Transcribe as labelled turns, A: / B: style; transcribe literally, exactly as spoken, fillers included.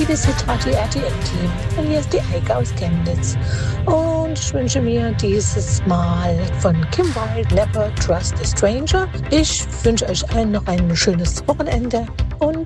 A: liebes Hitrati R T L-Team. Und hier ist die Eike aus Chemnitz. Und ich wünsche mir dieses Mal von Kim Wilde Never Trust a Stranger. Ich wünsche euch allen noch ein schönes Wochenende und